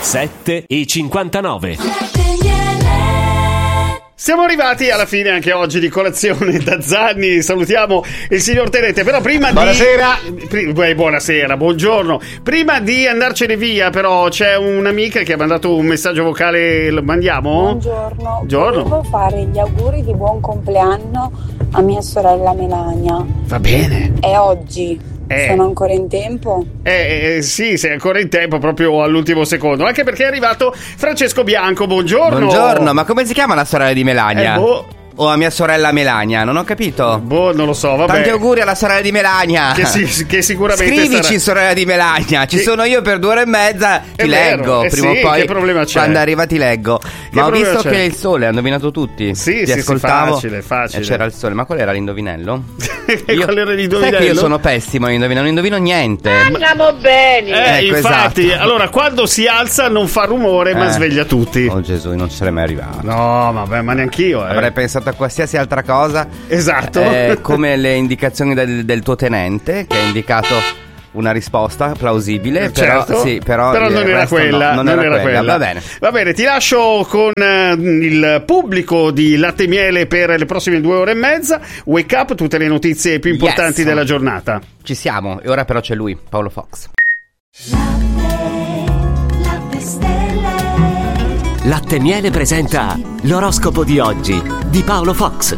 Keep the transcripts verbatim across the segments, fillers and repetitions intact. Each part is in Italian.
sette e cinquantanove. Siamo arrivati alla fine anche oggi di colazione da Zanni. Salutiamo il signor Tenente. Però prima buonasera. di pri, beh, buonasera, buongiorno. Prima di andarcene via, però, c'è un'amica che ha mandato un messaggio vocale. Lo mandiamo? Buongiorno. Buongiorno. Volevo fare gli auguri di buon compleanno a mia sorella Melania. Va bene. È oggi. Eh. Sono ancora in tempo? Eh, eh sì, sei ancora in tempo, proprio all'ultimo secondo. Anche perché è arrivato Francesco Bianco. Buongiorno. Buongiorno, ma come si chiama la sorella di Melania? Eh, boh. O a mia sorella Melania, non ho capito. Boh, non lo so, vabbè. Tanti auguri alla sorella di Melania. Che, si, che sicuramente Scrivici, sarà... sorella di Melania. Ci che... sono io per due ore e mezza. Ti è leggo. Vero, Prima eh sì, o poi. Che problema c'è? Quando arriva ti leggo. Che ma ho visto c'è? che il sole, hanno indovinato tutti. Sì, ti sì, ascoltavo. Sì, facile, facile. E c'era il sole. Ma qual era l'indovinello? io... Qual era l'indovinello? Sai che io sono pessimo a indovinare, non indovino niente. Andiamo bene. Eh, ecco, infatti, esatto. Allora, quando si alza non fa rumore, eh. ma sveglia tutti. Oh Gesù, non ci sarei mai arrivato. No, vabbè, ma neanch'io. Eh. Avrei pensato a qualsiasi altra cosa. Esatto. Eh, come le indicazioni del, del tuo tenente, che ha indicato una risposta plausibile, certo, però, sì, però, però non era quella, no, non, non era, era quella. quella. Va bene. Va bene, ti lascio con eh, il pubblico di Latte e Miele per le prossime due ore e mezza. Wake Up, tutte le notizie più importanti yes. della giornata. Ci siamo, e ora però c'è lui, Paolo Fox. Latte e Miele presenta l'oroscopo di oggi di Paolo Fox.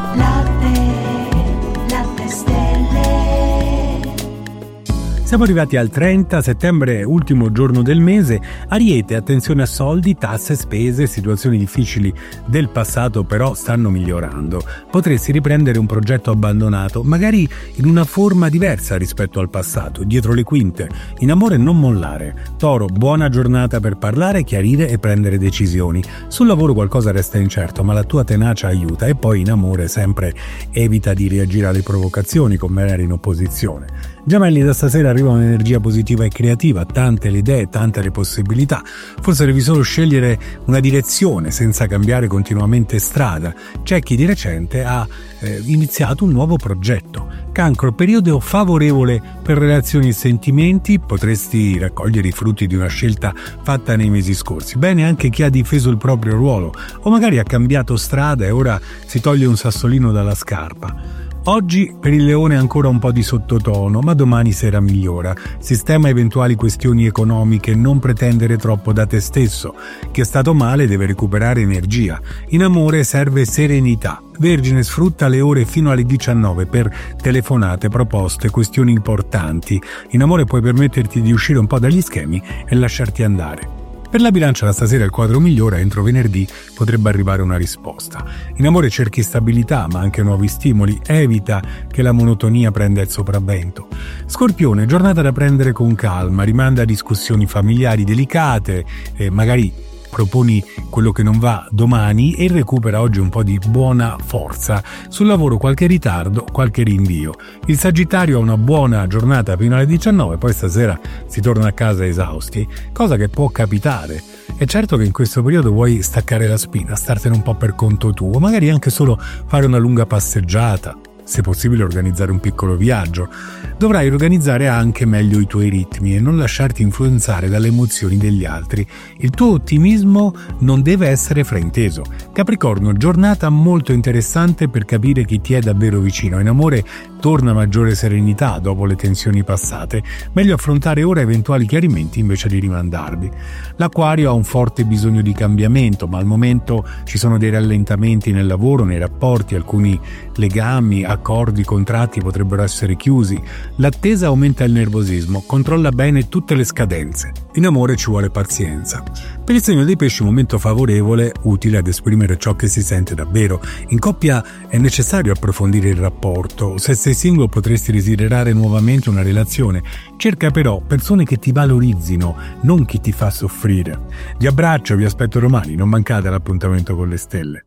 Siamo arrivati al trenta settembre, ultimo giorno del mese. Ariete, attenzione a soldi, tasse, spese, situazioni difficili del passato però stanno migliorando. Potresti riprendere un progetto abbandonato, magari in una forma diversa rispetto al passato, dietro le quinte. In amore non mollare. Toro, buona giornata per parlare, chiarire e prendere decisioni. Sul lavoro qualcosa resta incerto, ma la tua tenacia aiuta. E poi in amore sempre evita di reagire alle provocazioni come era in opposizione. Gemelli, da stasera arriva un'energia positiva e creativa, tante le idee, tante le possibilità. Forse devi solo scegliere una direzione senza cambiare continuamente strada. C'è chi di recente ha eh, iniziato un nuovo progetto. Cancro, periodo favorevole per relazioni e sentimenti, potresti raccogliere i frutti di una scelta fatta nei mesi scorsi. Bene anche chi ha difeso il proprio ruolo o magari ha cambiato strada e ora si toglie un sassolino dalla scarpa. Oggi per il leone ancora un po' di sottotono, ma domani sera migliora. Sistema eventuali questioni economiche, non pretendere troppo da te stesso. Chi è stato male deve recuperare energia. In amore serve serenità. Vergine, sfrutta le ore fino alle diciannove per telefonate, proposte, questioni importanti. In amore puoi permetterti di uscire un po' dagli schemi e lasciarti andare. Per la bilancia da stasera il quadro migliora, entro venerdì potrebbe arrivare una risposta. In amore cerchi stabilità ma anche nuovi stimoli, evita che la monotonia prenda il sopravvento. Scorpione, giornata da prendere con calma, rimanda discussioni familiari delicate, eh, magari proponi quello che non va domani e recupera oggi un po' di buona forza. Sul lavoro qualche ritardo, qualche rinvio. Il Sagittario ha una buona giornata fino alle diciannove, poi stasera si torna a casa esausti, cosa che può capitare. È certo che in questo periodo vuoi staccare la spina, startene un po' per conto tuo, magari anche solo fare una lunga passeggiata, se possibile organizzare un piccolo viaggio. Dovrai organizzare anche meglio i tuoi ritmi e non lasciarti influenzare dalle emozioni degli altri. Il tuo ottimismo non deve essere frainteso. Capricorno, giornata molto interessante per capire chi ti è davvero vicino. In amore torna maggiore serenità dopo le tensioni passate. Meglio affrontare ora eventuali chiarimenti invece di rimandarli. L'Acquario ha un forte bisogno di cambiamento, ma al momento ci sono dei rallentamenti nel lavoro, nei rapporti, alcuni legami, accordi, contratti potrebbero essere chiusi. L'attesa aumenta il nervosismo, controlla bene tutte le scadenze. In amore ci vuole pazienza. Per il segno dei pesci momento favorevole, utile ad esprimere ciò che si sente davvero. In coppia è necessario approfondire il rapporto. Se sei single potresti desiderare nuovamente una relazione. Cerca però persone che ti valorizzino, non chi ti fa soffrire. Vi abbraccio, vi aspetto domani, non mancate all'appuntamento con le stelle.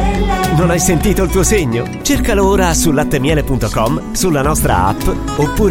Non hai sentito il tuo segno? Cercalo ora su lattemiele punto com, sulla nostra app oppure